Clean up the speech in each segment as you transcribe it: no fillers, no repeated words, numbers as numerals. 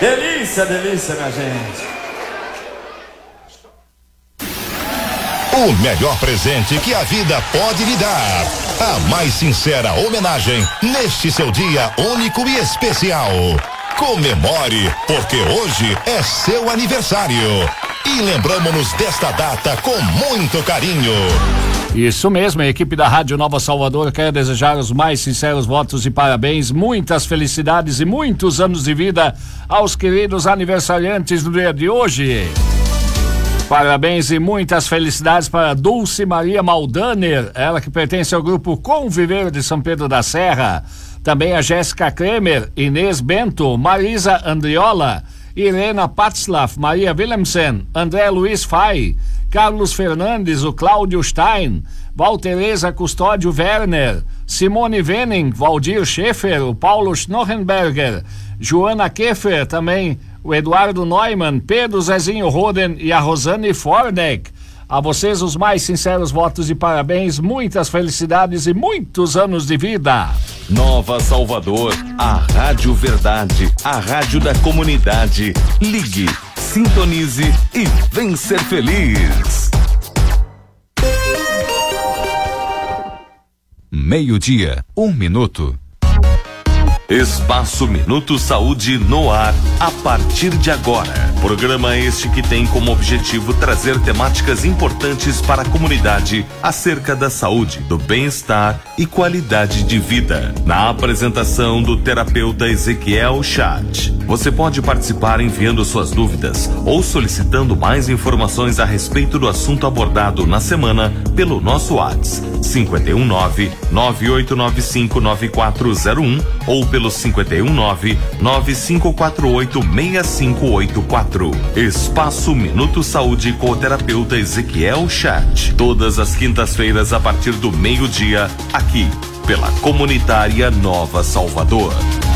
Delícia, delícia, minha gente. O melhor presente que a vida pode lhe dar. A mais sincera homenagem neste seu dia único e especial. Comemore, porque hoje é seu aniversário. E lembramos-nos desta data com muito carinho. Isso mesmo, a equipe da Rádio Nova Salvador quer desejar os mais sinceros votos e parabéns, muitas felicidades e muitos anos de vida aos queridos aniversariantes do dia de hoje. Parabéns e muitas felicidades para Dulce Maria Maldaner, ela que pertence ao grupo Conviver de São Pedro da Serra. Também a Jéssica Kremer, Inês Bento, Marisa Andriola, Irena Patzlaff, Maria Willemsen, André Luiz Fay, Carlos Fernandes, o Cláudio Stein, Valtereza Custódio Werner, Simone Venning, Valdir Schaefer, o Paulo Schnorrenberger, Joana Keffer também, o Eduardo Neumann, Pedro Zezinho Roden e a Rosane Forneck. A vocês os mais sinceros votos de parabéns, muitas felicidades e muitos anos de vida. Nova Salvador, a Rádio Verdade, a rádio da comunidade. Ligue, sintonize e vem ser feliz. 12:01. Espaço Minuto Saúde no ar, a partir de agora. Programa este que tem como objetivo trazer temáticas importantes para a comunidade acerca da saúde, do bem-estar e qualidade de vida. Na apresentação do terapeuta Ezequiel Chat. Você pode participar enviando suas dúvidas ou solicitando mais informações a respeito do assunto abordado na semana pelo nosso WhatsApp 519-9895-9401 ou pelo 519-9548-6584. Espaço Minuto Saúde com o terapeuta Ezequiel Chat. Todas as quintas-feiras a partir do meio-dia, aqui, pela Comunitária Nova Salvador.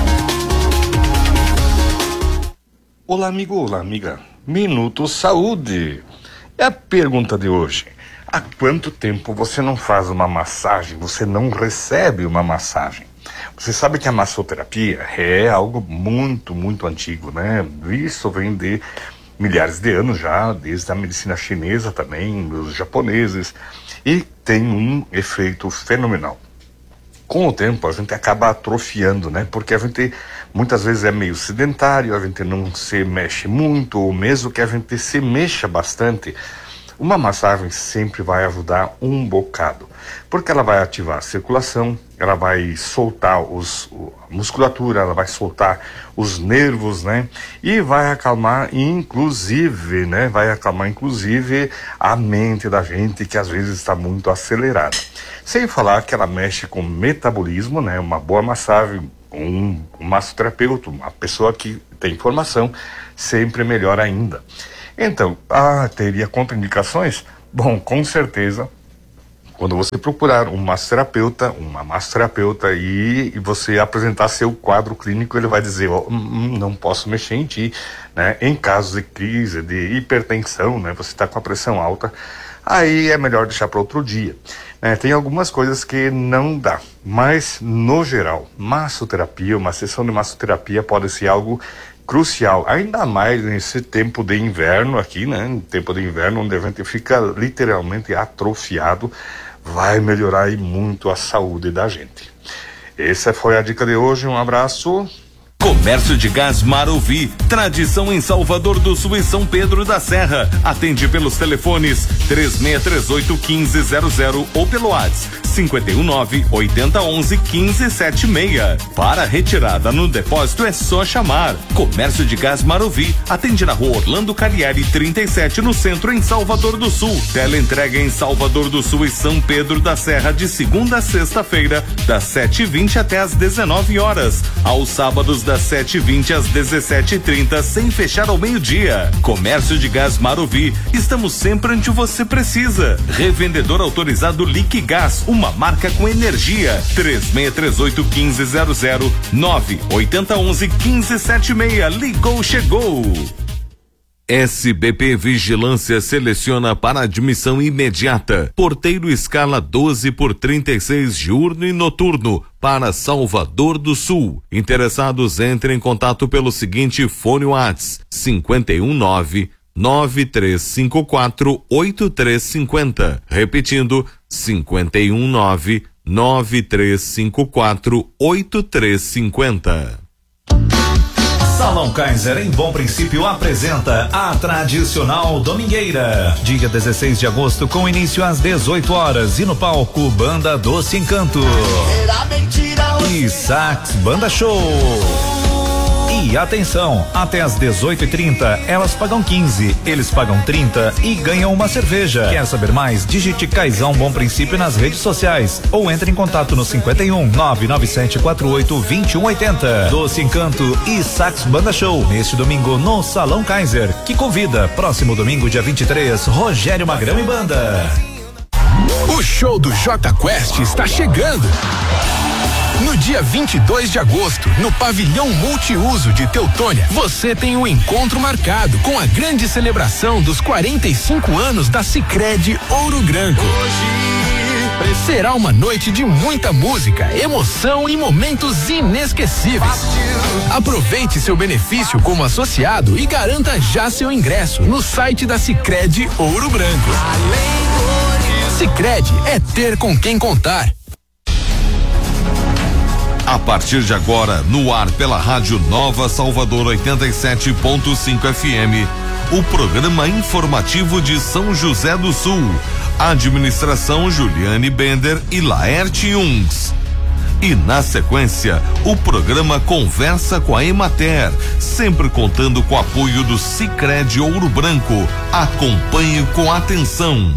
Olá, amigo, olá, amiga. Minuto Saúde. É a pergunta de hoje. Há quanto tempo você não faz uma massagem, você não recebe uma massagem? Você sabe que a massoterapia é algo muito, muito antigo, né? Isso vem de milhares de anos já, desde a medicina chinesa também, dos japoneses, e tem um efeito fenomenal. Com o tempo a gente acaba atrofiando, né? Porque a gente muitas vezes é meio sedentário, a gente não se mexe muito, ou mesmo que a gente se mexa bastante, uma massagem sempre vai ajudar um bocado, porque ela vai ativar a circulação, ela vai soltar a musculatura, ela vai soltar os nervos, né? E vai acalmar inclusive, né? Vai acalmar inclusive a mente da gente, que às vezes está muito acelerada. Sem falar que ela mexe com metabolismo, né? Uma boa massagem, um massoterapeuta, uma pessoa que tem formação, sempre melhor ainda. Então, teria contraindicações? Bom, com certeza, quando você procurar um massoterapeuta, uma massoterapeuta e você apresentar seu quadro clínico, ele vai dizer, não posso mexer em ti, né? Em casos de crise, de hipertensão, né? Você está com a pressão alta, aí é melhor deixar para outro dia. Tem algumas coisas que não dá, mas no geral, massoterapia, uma sessão de massoterapia pode ser algo crucial, ainda mais nesse tempo de inverno aqui, né? Tempo de inverno onde a gente fica literalmente atrofiado, vai melhorar aí muito a saúde da gente. Essa foi a dica de hoje, um abraço. Comércio de Gás Marovi, tradição em Salvador do Sul e São Pedro da Serra. Atende pelos telefones 3638-1500 ou pelo WhatsApp 519-8011-1576. Para retirada no depósito é só chamar. Comércio de Gás Marovi, atende na rua Orlando Carieri 37 no centro em Salvador do Sul. Teleentrega em Salvador do Sul e São Pedro da Serra de segunda a sexta-feira, das 7h20 até às 19 horas. Aos sábados das 7h20 às 17h30, sem fechar ao meio-dia. Comércio de Gás Marovi, estamos sempre onde você precisa. Revendedor autorizado Liquigás, uma marca com energia. 3638-1500, 98011-1576. Ligou, chegou. SBP Vigilância seleciona para admissão imediata. Porteiro escala 12/36 diurno e noturno para Salvador do Sul. Interessados, entrem em contato pelo seguinte fone WhatsApp: 519-9354-8350. Repetindo, 519-9354-8350. Salão Kaiser, em Bom Princípio, apresenta a tradicional Domingueira. Dia 16 de agosto, com início às 18 horas. E no palco, Banda Doce Encanto. E Sax Banda Show. E atenção, até às 18h30, elas pagam 15, eles pagam 30 e ganham uma cerveja. Quer saber mais? Digite Caizão Bom Princípio nas redes sociais ou entre em contato no 51 99748 2180. Doce Encanto e Sax Banda Show neste domingo no Salão Kaiser, que convida. Próximo domingo, dia 23, Rogério Magrão e Banda. O show do Jota Quest está chegando. No dia 22 de agosto, no Pavilhão Multiuso de Teutônia, você tem um encontro marcado com a grande celebração dos 45 anos da Sicredi Ouro Branco. Será uma noite de muita música, emoção e momentos inesquecíveis. Aproveite seu benefício como associado e garanta já seu ingresso no site da Sicredi Ouro Branco. Sicredi é ter com quem contar. A partir de agora, no ar pela Rádio Nova Salvador 87.5 FM, o programa informativo de São José do Sul. Administração Juliane Bender e Laerte Jungs. E na sequência, o programa Conversa com a Emater, sempre contando com o apoio do Sicredi Ouro Branco. Acompanhe com atenção.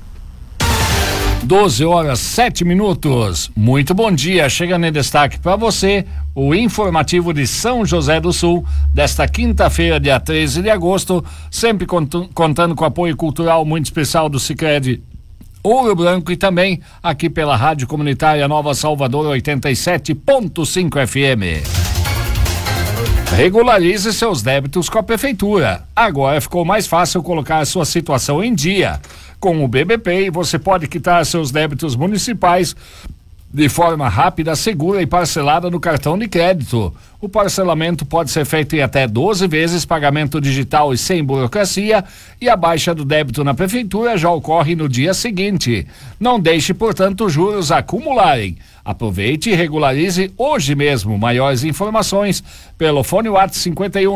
12h07. Muito bom dia. Chegando em destaque para você o informativo de São José do Sul desta quinta-feira, dia 13 de agosto, sempre contando com apoio cultural muito especial do Sicredi Ouro Branco e também aqui pela Rádio Comunitária Nova Salvador 87.5 FM. Regularize seus débitos com a Prefeitura. Agora ficou mais fácil colocar a sua situação em dia. Com o BBPay, você pode quitar seus débitos municipais de forma rápida, segura e parcelada no cartão de crédito. O parcelamento pode ser feito em até 12 vezes, pagamento digital e sem burocracia, e a baixa do débito na Prefeitura já ocorre no dia seguinte. Não deixe, portanto, os juros acumularem. Aproveite e regularize hoje mesmo. Maiores informações pelo fone WhatsApp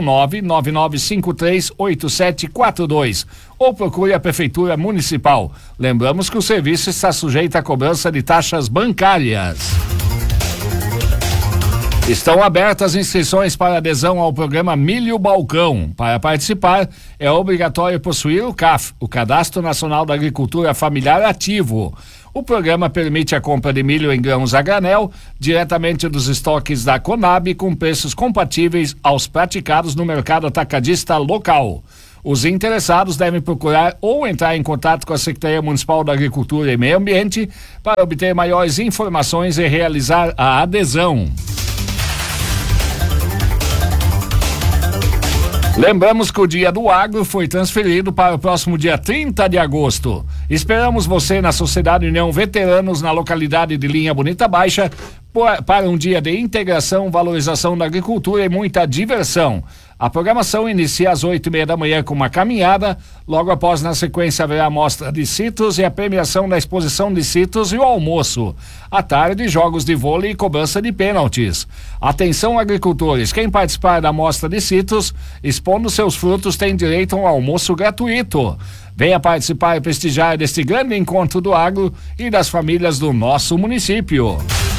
519-9953-8742 ou procure a Prefeitura Municipal. Lembramos que o serviço está sujeito à cobrança de taxas bancárias. Estão abertas inscrições para adesão ao programa Milho Balcão. Para participar, é obrigatório possuir o CAF, o Cadastro Nacional da Agricultura Familiar Ativo. O programa permite a compra de milho em grãos a granel, diretamente dos estoques da Conab, com preços compatíveis aos praticados no mercado atacadista local. Os interessados devem procurar ou entrar em contato com a Secretaria Municipal da Agricultura e Meio Ambiente para obter maiores informações e realizar a adesão. Lembramos que o Dia do Agro foi transferido para o próximo dia 30 de agosto. Esperamos você na Sociedade União Veteranos, na localidade de Linha Bonita Baixa, para um dia de integração, valorização da agricultura e muita diversão. A programação inicia às 8:30 da manhã com uma caminhada. Logo após, na sequência, haverá a mostra de citros e a premiação da exposição de citros e o almoço. À tarde, jogos de vôlei e cobrança de pênaltis. Atenção, agricultores, quem participar da mostra de citros, expondo seus frutos, tem direito a um almoço gratuito. Venha participar e prestigiar deste grande encontro do agro e das famílias do nosso município.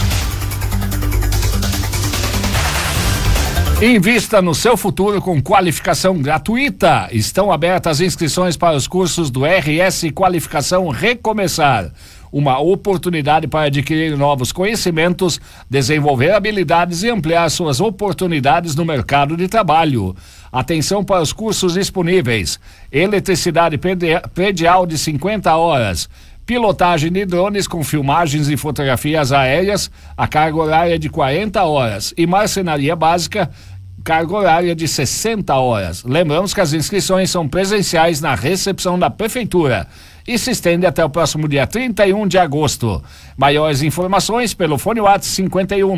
Invista no seu futuro com qualificação gratuita. Estão abertas as inscrições para os cursos do RS Qualificação Recomeçar. Uma oportunidade para adquirir novos conhecimentos, desenvolver habilidades e ampliar suas oportunidades no mercado de trabalho. Atenção para os cursos disponíveis: eletricidade predial de 50 horas. Pilotagem de drones com filmagens e fotografias aéreas, a carga horária de 40 horas. E marcenaria básica carga horária de 60 horas. Lembramos que as inscrições são presenciais na recepção da Prefeitura e se estende até o próximo dia 31 de agosto. Maiores informações pelo fone WhatsApp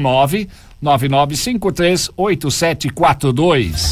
519-9953-8742.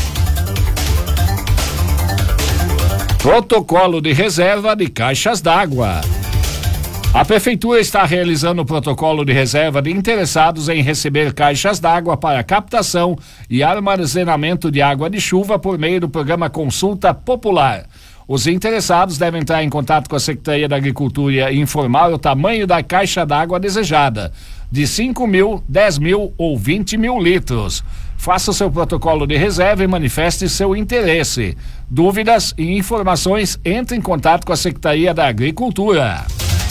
Protocolo de reserva de caixas d'água. A Prefeitura está realizando o protocolo de reserva de interessados em receber caixas d'água para captação e armazenamento de água de chuva por meio do programa Consulta Popular. Os interessados devem entrar em contato com a Secretaria da Agricultura e informar o tamanho da caixa d'água desejada, de 5 mil, 10 mil ou 20 mil litros. Faça o seu protocolo de reserva e manifeste seu interesse. Dúvidas e informações, entre em contato com a Secretaria da Agricultura.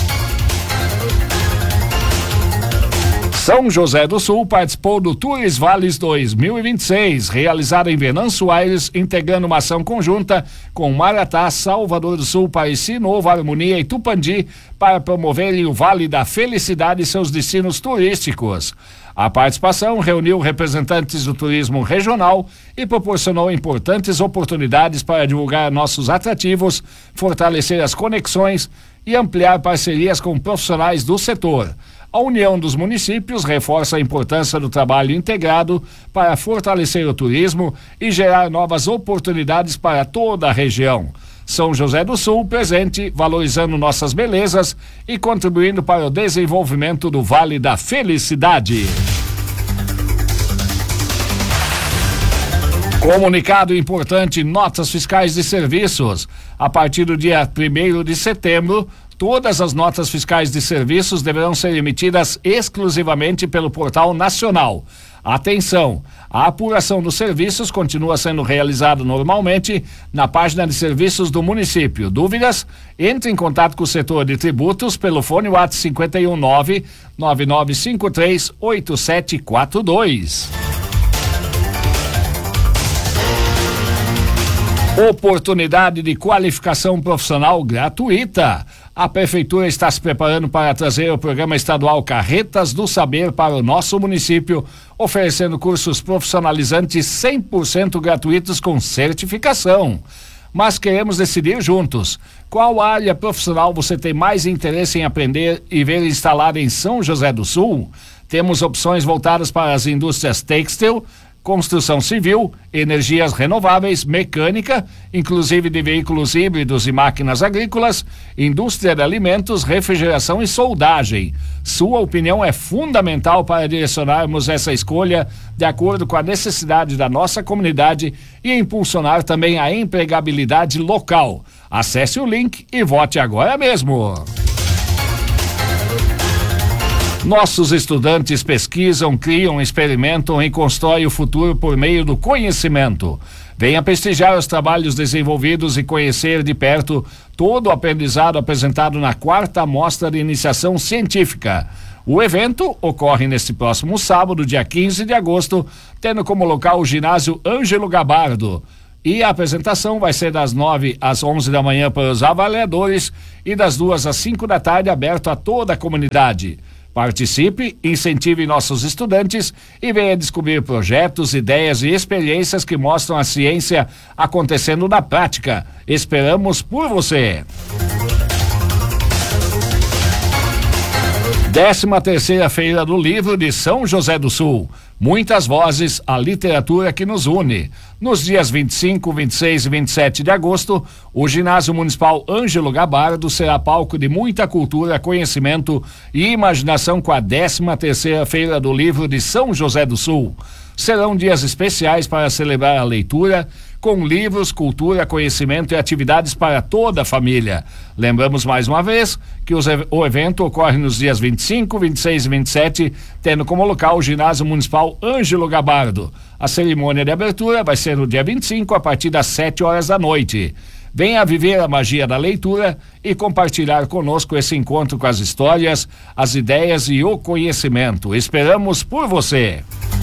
São José do Sul participou do Tours Vales 2026, realizado em Venâncio Aires, integrando uma ação conjunta com Maratá, Salvador do Sul, Pareci Novo, Harmonia e Tupandi para promoverem o Vale da Felicidade e seus destinos turísticos. A participação reuniu representantes do turismo regional e proporcionou importantes oportunidades para divulgar nossos atrativos, fortalecer as conexões e ampliar parcerias com profissionais do setor. A união dos municípios reforça a importância do trabalho integrado para fortalecer o turismo e gerar novas oportunidades para toda a região. São José do Sul presente, valorizando nossas belezas e contribuindo para o desenvolvimento do Vale da Felicidade. Comunicado importante: notas fiscais de serviços. A partir do dia 1º de setembro, todas as notas fiscais de serviços deverão ser emitidas exclusivamente pelo Portal Nacional. Atenção! A apuração dos serviços continua sendo realizada normalmente na página de serviços do município. Dúvidas? Entre em contato com o setor de tributos pelo fone WhatsApp 519-9953-8742. Oportunidade de qualificação profissional gratuita. A Prefeitura está se preparando para trazer o programa estadual Carretas do Saber para o nosso município, oferecendo cursos profissionalizantes 100% gratuitos com certificação. Mas queremos decidir juntos. Qual área profissional você tem mais interesse em aprender e ver instalada em São José do Sul? Temos opções voltadas para as indústrias têxtil, construção civil, energias renováveis, mecânica, inclusive de veículos híbridos e máquinas agrícolas, indústria de alimentos, refrigeração e soldagem. Sua opinião é fundamental para direcionarmos essa escolha de acordo com a necessidade da nossa comunidade e impulsionar também a empregabilidade local. Acesse o link e vote agora mesmo. Nossos estudantes pesquisam, criam, experimentam e constroem o futuro por meio do conhecimento. Venha prestigiar os trabalhos desenvolvidos e conhecer de perto todo o aprendizado apresentado na 4ª Mostra de Iniciação Científica. O evento ocorre neste próximo sábado, dia 15 de agosto, tendo como local o ginásio Ângelo Gabardo. E a apresentação vai ser das 9 às 11 da manhã para os avaliadores e das 2 às 5 da tarde, aberto a toda a comunidade. Participe, incentive nossos estudantes e venha descobrir projetos, ideias e experiências que mostram a ciência acontecendo na prática. Esperamos por você. 13ª Feira do Livro de São José do Sul. Muitas vozes, a literatura que nos une. Nos dias 25, 26 e 27 de agosto, o Ginásio Municipal Ângelo Gabardo será palco de muita cultura, conhecimento e imaginação com a 13ª Feira do Livro de São José do Sul. Serão dias especiais para celebrar a leitura, com livros, cultura, conhecimento e atividades para toda a família. Lembramos mais uma vez que o evento ocorre nos dias 25, 26 e 27, tendo como local o Ginásio Municipal Ângelo Gabardo. A cerimônia de abertura vai ser no dia 25, a partir das 7 horas da noite. Venha viver a magia da leitura e compartilhar conosco esse encontro com as histórias, as ideias e o conhecimento. Esperamos por você.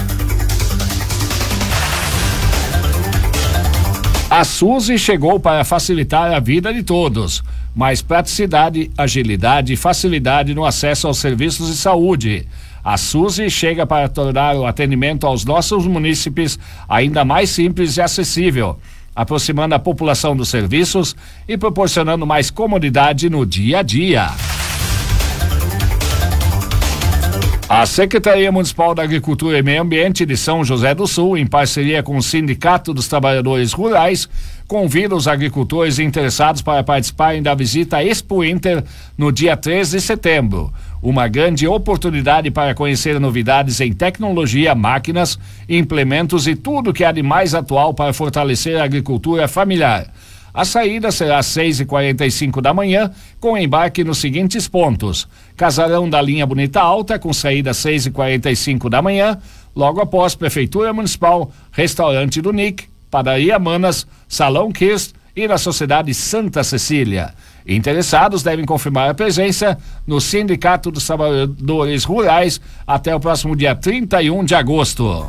A Suzy chegou para facilitar a vida de todos. Mais praticidade, agilidade e facilidade no acesso aos serviços de saúde. A Suzy chega para tornar o atendimento aos nossos munícipes ainda mais simples e acessível, aproximando a população dos serviços e proporcionando mais comodidade no dia a dia. A Secretaria Municipal da Agricultura e Meio Ambiente de São José do Sul, em parceria com o Sindicato dos Trabalhadores Rurais, convida os agricultores interessados para participarem da visita Expo Inter no dia 3 de setembro. Uma grande oportunidade para conhecer novidades em tecnologia, máquinas, implementos e tudo que há de mais atual para fortalecer a agricultura familiar. A saída será às 6h45 da manhã, com embarque nos seguintes pontos: Casarão da Linha Bonita Alta, com saída às 6h45 da manhã, logo após Prefeitura Municipal, Restaurante do Nick, Padaria Manas, Salão Kirst e na Sociedade Santa Cecília. Interessados devem confirmar a presença no Sindicato dos Trabalhadores Rurais até o próximo dia 31 de agosto.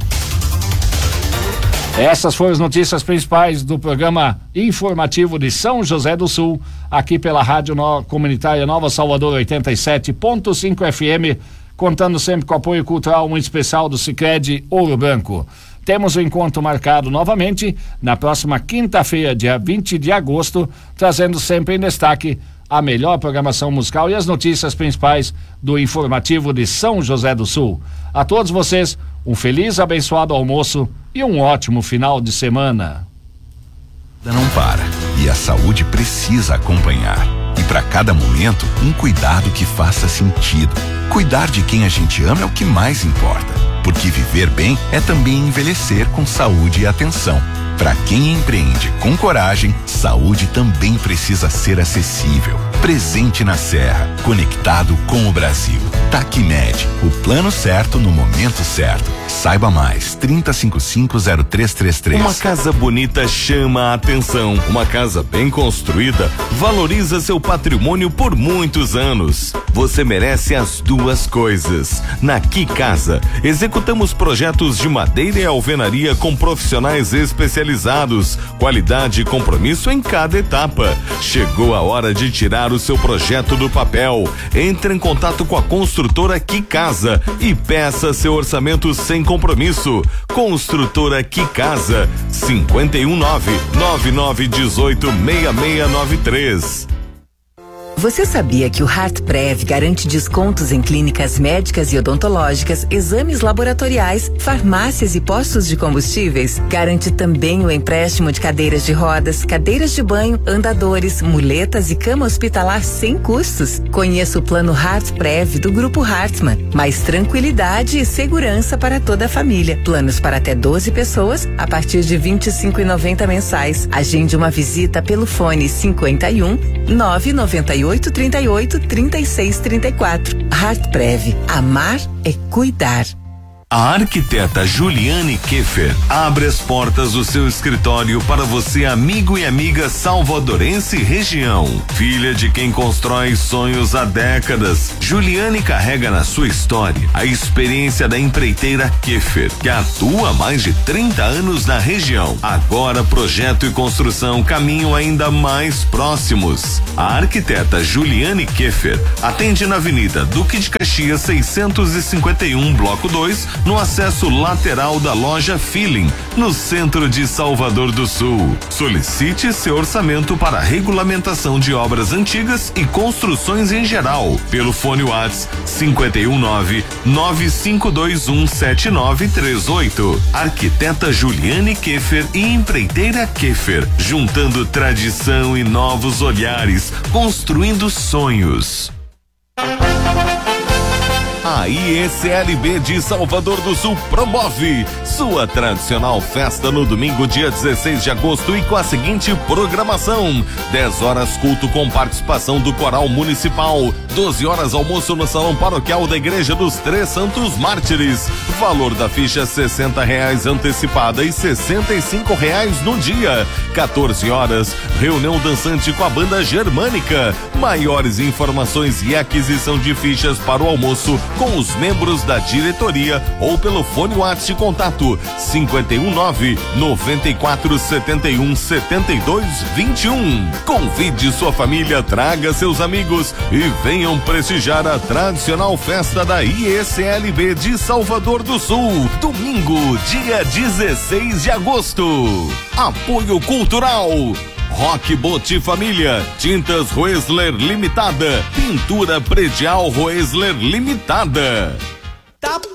Essas foram as notícias principais do programa informativo de São José do Sul, aqui pela Rádio Comunitária Nova Salvador 87.5 FM, contando sempre com o apoio cultural muito especial do Sicredi Ouro Branco. Temos o encontro marcado novamente na próxima quinta-feira, dia 20 de agosto, trazendo sempre em destaque a melhor programação musical e as notícias principais do informativo de São José do Sul. A todos vocês, um feliz, abençoado almoço e um ótimo final de semana. Não para, e a saúde precisa acompanhar. E para cada momento, um cuidado que faça sentido. Cuidar de quem a gente ama é o que mais importa, porque viver bem é também envelhecer com saúde e atenção. Para quem empreende com coragem, saúde também precisa ser acessível. Presente na Serra, conectado com o Brasil. Tacmed, o plano certo no momento certo. Saiba mais, 3055-0333. Uma casa bonita chama a atenção. Uma casa bem construída valoriza seu patrimônio por muitos anos. Você merece as duas coisas. Na Que Casa, executamos projetos de madeira e alvenaria com profissionais especializados. Qualidade e compromisso em cada etapa. Chegou a hora de tirar o seu projeto do papel. Entre em contato com a construtora Que Casa e peça seu orçamento sem compromisso. Construtora Que Casa, 519-9918-6693. Você sabia que o HeartPrev garante descontos em clínicas médicas e odontológicas, exames laboratoriais, farmácias e postos de combustíveis? Garante também o empréstimo de cadeiras de rodas, cadeiras de banho, andadores, muletas e cama hospitalar sem custos. Conheça o plano HeartPrev do Grupo Hartmann. Mais tranquilidade e segurança para toda a família. Planos para até 12 pessoas a partir de R$ 25,90 mensais. Agende uma visita pelo fone 51 998 38 36 34. HeartPrev. Amar é cuidar. A arquiteta Juliane Keffer abre as portas do seu escritório para você, amigo e amiga salvadorense e região. Filha de quem constrói sonhos há décadas, Juliane carrega na sua história a experiência da empreiteira Keffer, que atua há mais de 30 anos na região. Agora, projeto e construção caminham ainda mais próximos. A arquiteta Juliane Keffer atende na Avenida Duque de Caxias 651, Bloco 2, no acesso lateral da loja Feeling, no centro de Salvador do Sul. Solicite seu orçamento para regulamentação de obras antigas e construções em geral, pelo fone WhatsApp 519-9521-7938. Arquiteta Juliane Keffer e empreiteira Keffer, juntando tradição e novos olhares, construindo sonhos. A IECLB de Salvador do Sul promove sua tradicional festa no domingo, dia 16 de agosto, e com a seguinte programação: 10 horas culto com participação do Coral Municipal, 12 horas almoço no Salão Paroquial da Igreja dos Três Santos Mártires. Valor da ficha R$60 antecipada e R$65 no dia. 14 horas, reunião dançante com a banda Germânica. Maiores informações e aquisição de fichas para o almoço com os membros da diretoria ou pelo fone WhatsApp de contato 519-9471-7221. Convide sua família, traga seus amigos e venham prestigiar a tradicional festa da IECLB de Salvador do Sul, domingo, dia 16 de agosto. Apoio Cultural Rock Bote Família, Tintas Roesler Limitada, Pintura Predial Roesler Limitada. Tá